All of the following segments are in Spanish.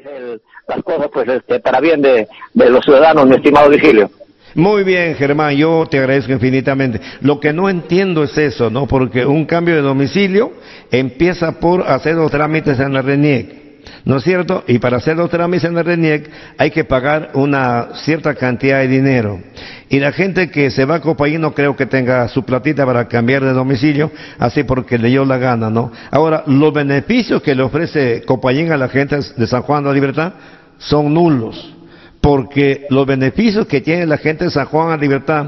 las cosas pues para bien de los ciudadanos, mi estimado Virgilio. Muy bien, Germán, yo te agradezco infinitamente. Lo que no entiendo es eso, ¿no? Porque un cambio de domicilio empieza por hacer los trámites en la RENIEC, ¿no es cierto? Y para hacer los trámites en la RENIEC hay que pagar una cierta cantidad de dinero. Y la gente que se va a Copayín no creo que tenga su platita para cambiar de domicilio, así porque le dio la gana, ¿no? Ahora, los beneficios que le ofrece Copayín a la gente de San Juan de la Libertad son nulos, porque los beneficios que tiene la gente de San Juan de la Libertad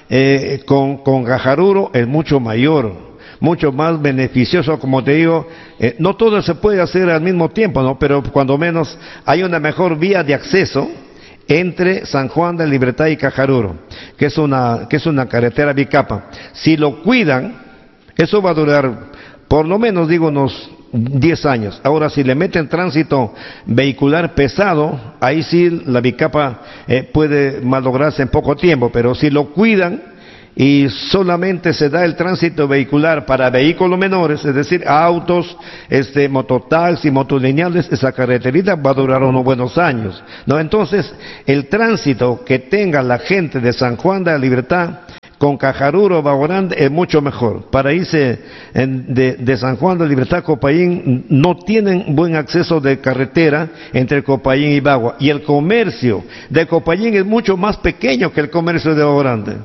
con Cajaruro es mucho mayor, mucho más beneficioso. Como te digo, no todo se puede hacer al mismo tiempo, ¿no? Pero cuando menos hay una mejor vía de acceso entre San Juan de la Libertad y Cajaruro, que es una carretera bicapa. Si lo cuidan, eso va a durar por lo menos, digo, unos 10 años. Ahora, si le meten tránsito vehicular pesado, ahí sí la bicapa puede malograrse en poco tiempo, pero si lo cuidan y solamente se da el tránsito vehicular para vehículos menores, es decir, autos, mototaxis, motolineales, esa carreterita va a durar unos buenos años, ¿no? Entonces, el tránsito que tenga la gente de San Juan de la Libertad con Cajaruro, Baguarán, es mucho mejor. Para irse de San Juan de la Libertad a Copayín, no tienen buen acceso de carretera entre Copayín y Bagua. Y el comercio de Copayín es mucho más pequeño que el comercio de Baguarán.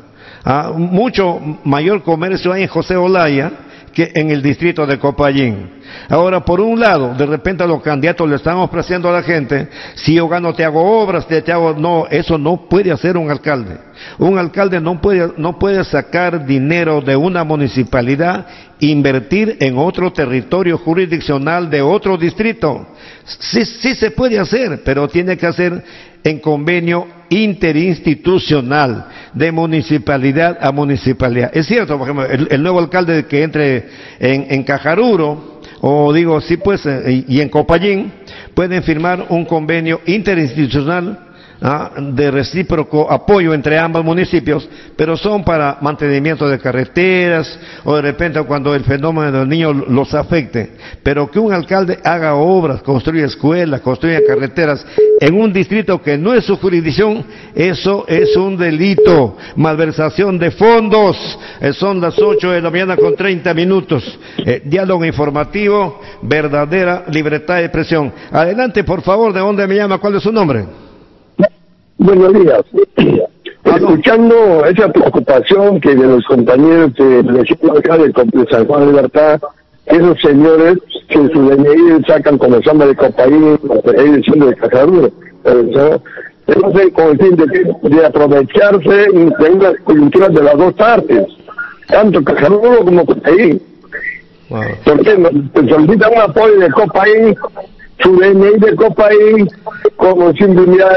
Mucho mayor comercio hay en José Olaya que en el distrito de Copayín. Ahora, por un lado, de repente a los candidatos le están ofreciendo a la gente, si yo gano te hago obras, te hago... No, eso no puede hacer un alcalde. Un alcalde no puede sacar dinero de una municipalidad, invertir en otro territorio jurisdiccional de otro distrito. Sí se puede hacer, pero tiene que hacer en convenio interinstitucional, de municipalidad a municipalidad. Es cierto, por ejemplo, el nuevo alcalde que entre en Cajaruro, o digo, sí pues, y en Copayín, pueden firmar un convenio interinstitucional de recíproco apoyo entre ambos municipios, pero son para mantenimiento de carreteras, o de repente cuando el fenómeno del niño los afecte. Pero que un alcalde haga obras, construya escuelas, construya carreteras en un distrito que no es su jurisdicción, eso es un delito, malversación de fondos. Son las 8 de la mañana con 30 minutos. Diálogo informativo, verdadera libertad de expresión. Adelante, por favor, ¿de dónde me llama? ¿Cuál es su nombre? Buenos días. Escuchando esa preocupación que de los compañeros de vecinos acá de San Juan de Libertad, esos señores que en su DNI sacan como sombra de Copayín, ahí diciendo de Cajaruro, no sé, con el fin de aprovecharse de una coyuntura de las dos partes, tanto Cajaruro como Copayín. Wow. Porque nos solicitan un apoyo de Copayín, su DNI de Copayín, como simbolidad,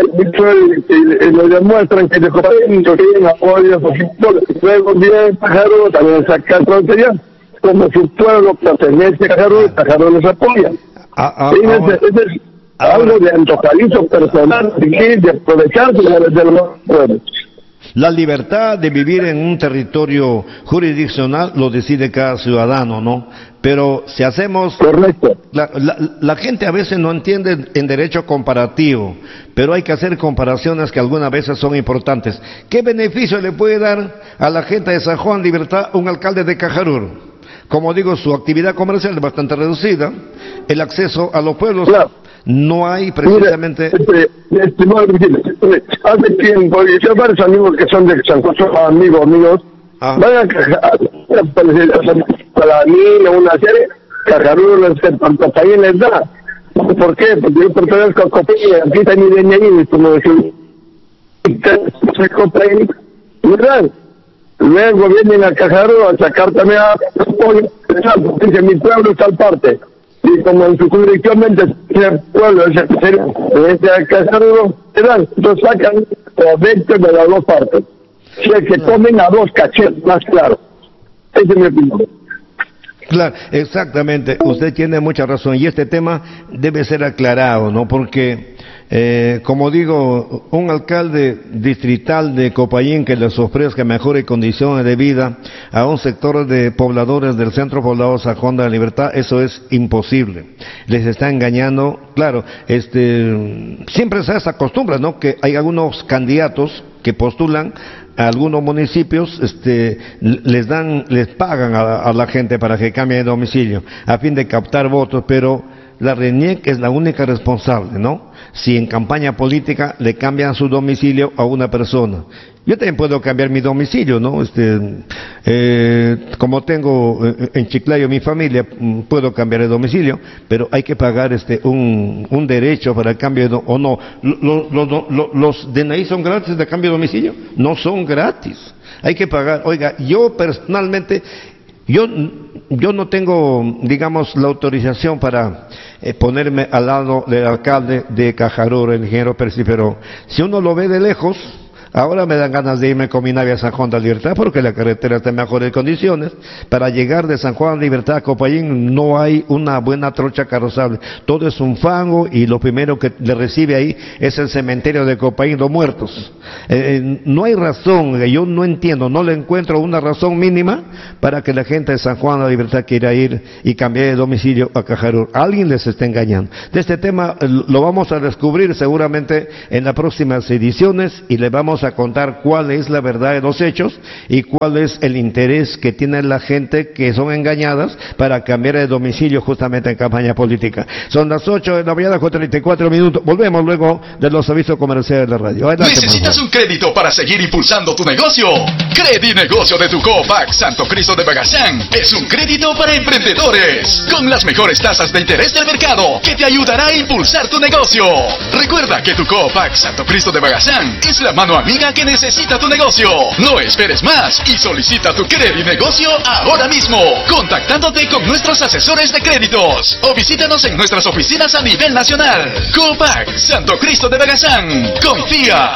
lo demuestran que de Copayín no tienen apoyo, luego viene Cajaruro, también saca frontería, como su pueblo pertenece a Cajaruro, Cajaruro les apoya. Es algo de antojadizo personal, de aprovecharse de los pueblos. La libertad de vivir en un territorio jurisdiccional lo decide cada ciudadano, ¿no? Pero si hacemos... Correcto. La gente a veces no entiende en derecho comparativo, pero hay que hacer comparaciones que algunas veces son importantes. ¿Qué beneficio le puede dar a la gente de San Juan Libertad un alcalde de Cajaruro? Como digo, su actividad comercial es bastante reducida, el acceso a los pueblos... Claro. No hay precisamente... Hace tiempo, yo varios amigos que son de San Juan, son amigos míos, van a para mí, una serie, Cajaruro, Copayín les da. ¿Por qué? Porque yo pertenezco a Copayín, aquí está mi DNI, como decir, Copayín, ¿verdad? Luego vienen a Cajaruro a sacar también a porque mi pueblo está al parte. Y como en su jurisdicción ese pueblo, ese Cajaruro, lo sacan provecho de las dos partes. O sea, que comen a dos cachetes, más claro. Ese es mi opinión. Claro, exactamente. Usted tiene mucha razón. Y este tema debe ser aclarado, ¿no? Porque como digo, un alcalde distrital de Copayín que les ofrezca mejores condiciones de vida a un sector de pobladores del centro poblado San Juan de la Libertad, eso es imposible. Les está engañando, claro, siempre se esa costumbre, ¿no? Que hay algunos candidatos que postulan a algunos municipios, les pagan a la gente para que cambie de domicilio, a fin de captar votos, pero la RENIEC es la única responsable, ¿no? Si en campaña política le cambian su domicilio a una persona. Yo también puedo cambiar mi domicilio, ¿no? Como tengo en Chiclayo mi familia, puedo cambiar de domicilio, pero hay que pagar un derecho para el cambio o no. ¿Los DNI son gratis de cambio de domicilio? No son gratis. Hay que pagar. Oiga, yo personalmente, yo no tengo, digamos, la autorización para ponerme al lado del alcalde de Cajaruro, el ingeniero Percy, pero si uno lo ve de lejos, ahora me dan ganas de irme con mi nave a San Juan de la Libertad porque la carretera está en mejores condiciones. Para llegar de San Juan de la Libertad a Copayín no hay una buena trocha carrozable. Todo es un fango y lo primero que le recibe ahí es el cementerio de Copayín, los muertos. No hay razón, yo no entiendo, no le encuentro una razón mínima para que la gente de San Juan de la Libertad quiera ir y cambiar de domicilio a Cajaruro. Alguien les está engañando. De este tema lo vamos a descubrir seguramente en las próximas ediciones y le vamos a contar cuál es la verdad de los hechos y cuál es el interés que tiene la gente que son engañadas para cambiar de domicilio justamente en campaña política. Son las 8 de la mañana con 34 minutos. Volvemos luego de los avisos comerciales de la radio. Adelante, ¿necesitas un crédito para seguir impulsando tu negocio? Credinegocio de tu Copac Santo Cristo de Bagazán es un crédito para emprendedores con las mejores tasas de interés del mercado que te ayudará a impulsar tu negocio. Recuerda que tu Copac Santo Cristo de Bagazán es la mano amiga que necesita tu negocio. No esperes más y solicita tu Credinegocio ahora mismo, contactándote con nuestros asesores de créditos o visítanos en nuestras oficinas a nivel nacional. Copac Santo Cristo de Bagazán. Confía.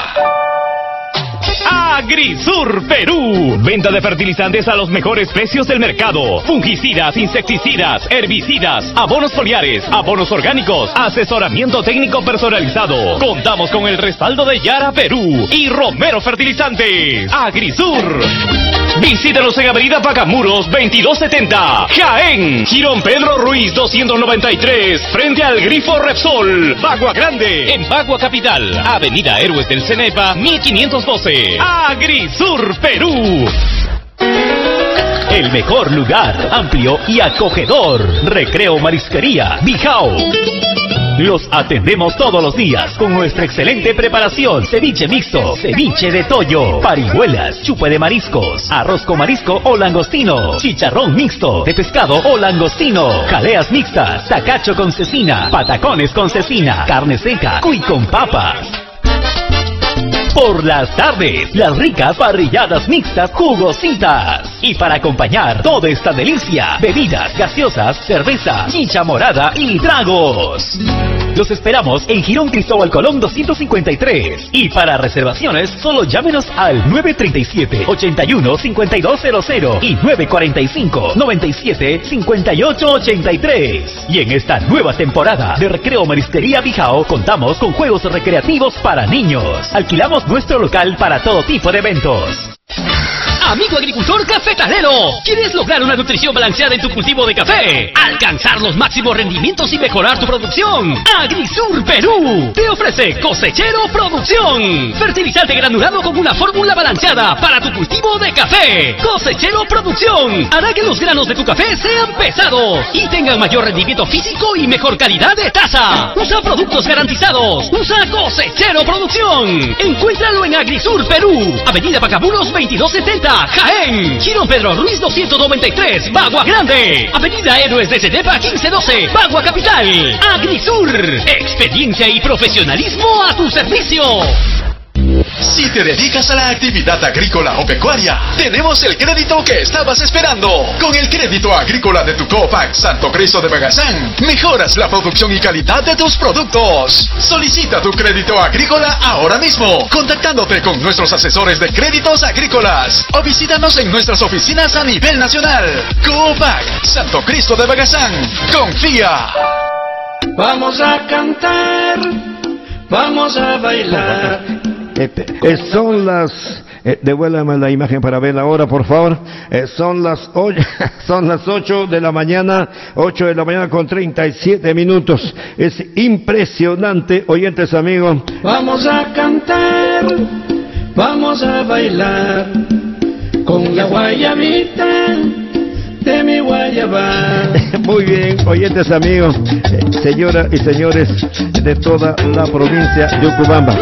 Agrisur Perú. Venta de fertilizantes a los mejores precios del mercado. Fungicidas, insecticidas, herbicidas, abonos foliares, abonos orgánicos, asesoramiento técnico personalizado. Contamos con el respaldo de Yara Perú y Romero Fertilizantes. Agrisur. Visítanos en Avenida Pacamuros 2270, Jaén. Girón Pedro Ruiz 293, frente al Grifo Repsol, Bagua Grande. En Bagua Capital, Avenida Héroes del Cenepa 1512. Agrisur Perú. El mejor lugar, amplio y acogedor. Recreo Marisquería Bijao. Los atendemos todos los días con nuestra excelente preparación. Ceviche mixto, ceviche de toyo, parihuelas, chupe de mariscos, arroz con marisco o langostino, chicharrón mixto de pescado o langostino, jaleas mixtas, tacacho con cecina, patacones con cecina, carne seca, cuy con papas. Por las tardes, las ricas parrilladas mixtas jugositas. Y para acompañar toda esta delicia, bebidas gaseosas, cerveza, chicha morada y tragos. Los esperamos en Girón Cristóbal Colón 253. Y para reservaciones, solo llámenos al 937-81-5200 y 945-97-5883. Y en esta nueva temporada de Recreo Marisquería Bijao, contamos con juegos recreativos para niños. Alquilamos nuestro local para todo tipo de eventos. Amigo agricultor cafetalero, ¿quieres lograr una nutrición balanceada en tu cultivo de café? ¿Alcanzar los máximos rendimientos y mejorar tu producción? Agrisur Perú te ofrece Cosechero Producción, fertilizante granulado con una fórmula balanceada para tu cultivo de café. Cosechero Producción hará que los granos de tu café sean pesados y tengan mayor rendimiento físico y mejor calidad de taza. Usa productos garantizados. Usa Cosechero Producción. Encuéntralo en Agrisur Perú, Avenida Pacamuros 2270, Jaén. Girón Pedro Ruiz 293, Bagua Grande. Avenida Héroes de Cenepa 1512, Bagua Capital. Agrisur, experiencia y profesionalismo a tu servicio. Si te dedicas a la actividad agrícola o pecuaria, tenemos el crédito que estabas esperando. Con el crédito agrícola de tu Copac Santo Cristo de Bagazán, mejoras la producción y calidad de tus productos. Solicita tu crédito agrícola ahora mismo, contactándote con nuestros asesores de créditos agrícolas o visítanos en nuestras oficinas a nivel nacional. Copac Santo Cristo de Bagazán, confía. Vamos a cantar vamos a bailar. Son las... devuélvame la imagen para verla ahora, por favor. Son las 8 de la mañana, 8 de la mañana con 37 minutos. Es impresionante, oyentes amigos. Vamos a cantar, vamos a bailar con la guayabita de mi guayabá. Muy bien, oyentes amigos, señoras y señores de toda la provincia de Yocubamba.